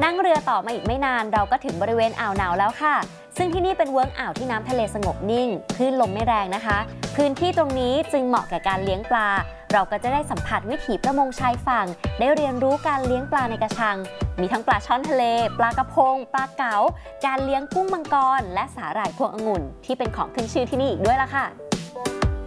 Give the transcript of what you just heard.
นั่งเรือต่อมาอีกไม่นานเราก็ถึงบริเวณอ่าวหนาวแล้วค่ะซึ่งที่นี่เป็นเวิ้งอ่าวที่น้ำทะเลสงบนิ่งคลื่นลมไม่แรงนะคะพื้นที่ตรงนี้จึงเหมาะแก่การเลี้ยงปลาเราก็จะได้สัมผัสวิถีประมงชายฝั่งได้เรียนรู้การเลี้ยงปลาในกระชังมีทั้งปลาช่อนทะเลปลากระพงปลาเก๋าการเลี้ยงกุ้งมังกรและสาหร่ายพวงองุ่นที่เป็นของขึ้นชื่อที่นี่อีกด้วยล่ะค่ะ